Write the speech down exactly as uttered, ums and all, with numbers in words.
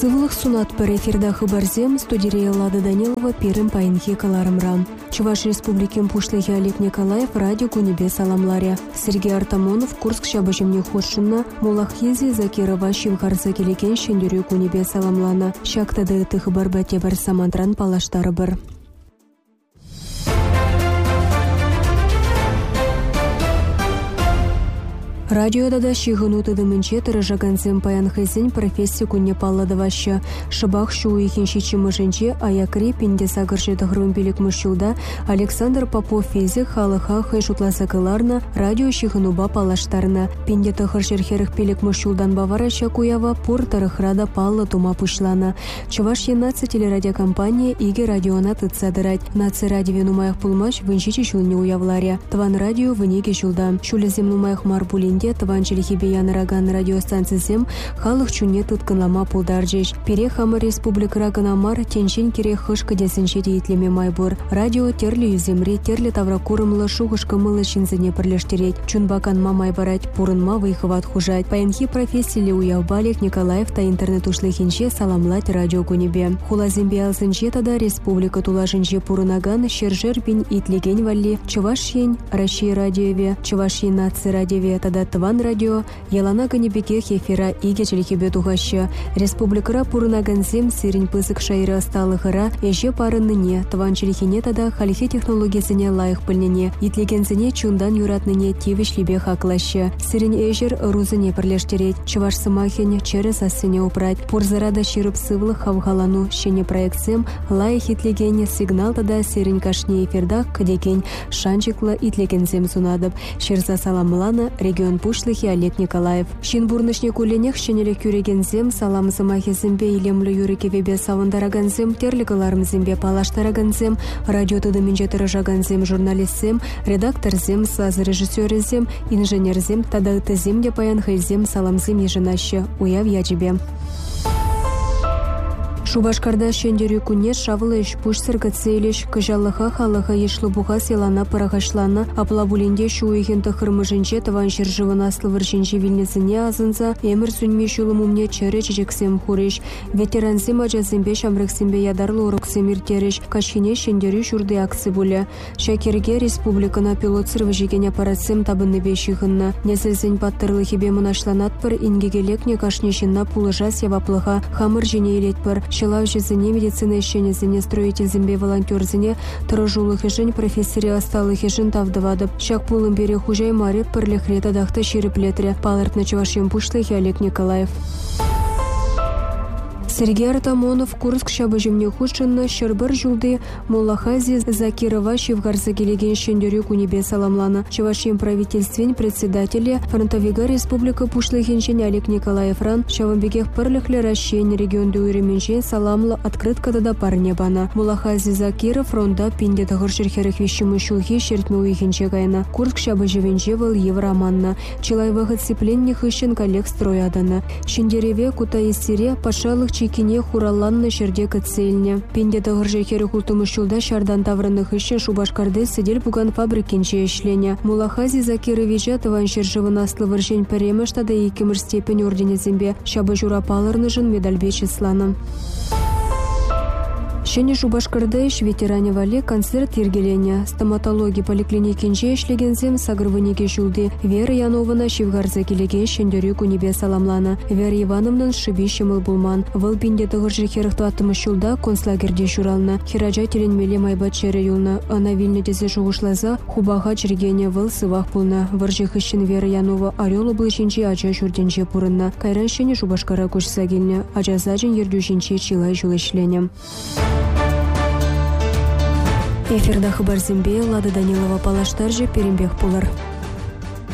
Сывлых сунат пер эфирда хабарзем студия Лада Данилова перем паинхи каларымрам. Чуваш республикин пушлыхи Олег Николаев радио Кунебе саламларя. Сергей Артамонов Курск шабажемне хошшынна, Мулахизи Закирова Шивгарза келеген шендерю Кунебе саламлана. Шактады ты хабар бәте бір самантран палаштары бір. Радиода да шигынуты дымынче тырыжаганзем паянхайзен профессия кунне палладываща. Шыбах шуы хиншичи мыженче аякри пинде сагыржы тахрым билик мышчулда Александр Попов фезе халыха хайшутласа кыларна радио шигынуба палаштарна. Пинде тахыржыр херых билик мышчулдан бавараща куява пур тарыхрада палла тума пушлана. Чуваш еннадцать телерадиокомпания иге радиона тыцадырать. Наци радио нумаях пулмаш вынчичи шулне уявларя. Тван радио вынеге шулда. Шулезем нумаях марбулин Таванчелихи Биянараган радиостанциясем халық чуне тұткынлама пулдаржеш. Пере хамы республика Раганамар теншен кере хышқы десенше дейтлеме майбур. Радио терлі юземре, терлі тавракурымлы шуғышқы мылы шинзіне пірлештерет. Чунбаканма майбарать, пурынма выйхыват хужать. Паянхи профессили уявбалек Николаев та интернет ушлыхинче саламлать радио Кунебе. Хулазембе алсынче тада республика тулашынче пурынаган шержер бин итлеген валли, Чувашьен, Россия радиове, Чувашьен наци радиове тада Тван радио, ялана ганебеке хефера иге челихебе тухаща. Республикара пурынаганзем сирень пысык шайры асталыхыра, эже парынныне, Тван челихине тада халихе технологиясыне лайық пыльнене, итлегензіне чундан юратныне тивишлебе хаклаща. Сирень эжер рузыне пірлештерет, чуваш сымахен через асыне упрать. Пурзарада ширып сывлы хавгалану, шене проектсем лайық итлегене сигнал тада сирень кашне эфирдах кадекен шанчикла итлегензем сунадып. Шерза саламлана регион пушлыхи Олег Николаев. Шинбурнышне куленех шенелек юрегензем салам замахезембе илемлю юрекевебе савындараганзем терлигаларымзембе палаштараганзем радио тыдыминче тырыжаганзем журналистсем редакторзем саз режиссерзем инженерзем тада тызем де паянхайзем саламзем еженаще уяв ячебе. Шубашкарда шендерю куне шавлыш пушсыргы целеш кыжалыха халыха ешлыбуға селана парагашлана аплабулинде шуйген тахырмыжынче таван шержывын аслывыржынче вильнесіне азынса эмір сүнме шулымумне чәрі чечексем хуреш ветеранзем ажазембе шамрыксембе ядарлы уроксем иртереш кашхине шендерю шурды аксы буле. Шакерге республикана пилот сырвыжеген аппаратсем табынны бешихынна несілсен паттырлы хебе мұнашланат пыр ингегелекне кашнешінна пулыжа севаплыға хамыр жене елет пыр. Шылав жезіне медицина ешенезіне строительзімбе волонтерзіне тұрыжулық ешін профессоре асталық ешін тавдывадып. Шак пулым бере хужай маре пірліхрета дахты шеріплетірі. Палыртны чувашем пушлыхи Олег Николаев. Сергей Артамонов Курск шабажемне хушынна шырбыр жулды Мулахази Закирова Шивгарза келеген шендерю Кунебе саламлана. Чувашем правительствен председателя фронтовига республика пушлыхинчен Олег Николаев ран шавамбегех пырлыхле расщен регионды уйременчен саламла открыткада да парне бана. Мулахази Закиров фронта пинде тахыршерхерых вещимы шулхи шертме уйхинче гайна. Курск шабажевенче выл евроманна. Чилайвахат сипленних ищен коллег строядана. Шендереве кута истере пашалых чекине хуралланны шерде кыцельне. Пенде тағыржы хері хултымышчулда шардан таврынных ищен Шубашкарды сидель буган фабрикенче ешлене. Мулахази Закировича тыван шержывын аслы выржен перемыштада екімір степень орденезембе шабы жура палырныжын медальбе числаны. Шене Шубашкардыш ветеране вале концерт ергелене. Стоматология поликлиникинче эшлегензем сагырвынеге жулды. Вера Янована Шивгарза келеген шендерю Кунебе саламлана. Вера Ивановнан шибищемыл булман. Выл пинде тығыржы херыхту аттымы шулда концлагерде журална. Хираджа теленмеле майбат чәрі юлна. Ана вильне дезе жуғышлаза хубаға жиргене выл сывақ булна. Выржы хыщын Вера Янова орелы былышынче ача жүрденче пурынна. Кайран шене Шубашкара көшса келне. Ачазажын ердюшінче чилай жыл ішлене. Эфирда хабарзембе Лада Данилова палаштаржы перембех пулар.